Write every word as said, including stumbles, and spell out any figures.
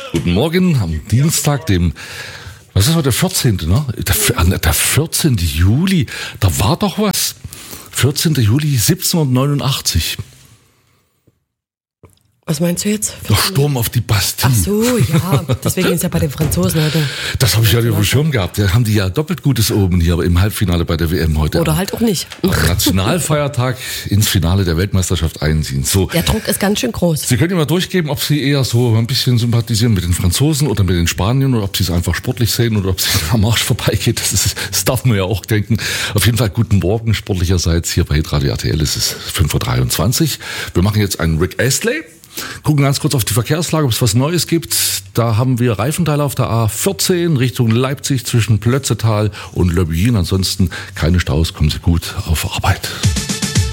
Guten Morgen am Dienstag, dem, was ist heute, der vierzehnte Ne? Der, der vierzehnte Juli, da war doch was. vierzehnte Juli siebzehnhundertneunundachtzig. Was meinst du jetzt? Der Sturm auf die Bastille. Ach so, ja. Deswegen ist ja bei den Franzosen heute. Das habe ich ja nicht auf dem Schirm gehabt. Da haben die ja doppelt Gutes oben hier im Halbfinale bei der W M heute. Oder halt auch nicht. Nationalfeiertag ins Finale der Weltmeisterschaft einziehen. So. Der Druck ist ganz schön groß. Sie können ja mal durchgeben, ob Sie eher so ein bisschen sympathisieren mit den Franzosen oder mit den Spaniern oder ob Sie es einfach sportlich sehen oder ob es am Arsch vorbeigeht. Das, ist, das darf man ja auch denken. Auf jeden Fall guten Morgen sportlicherseits hier bei Hitradio R T L. Es ist fünf Uhr dreiundzwanzig. Wir machen jetzt einen Rick Astley. Gucken ganz kurz auf die Verkehrslage, ob es was Neues gibt. Da haben wir Reifenteile auf der A vierzehn Richtung Leipzig zwischen Plötzetal und Löbbin. Ansonsten keine Staus, kommen Sie gut auf Arbeit.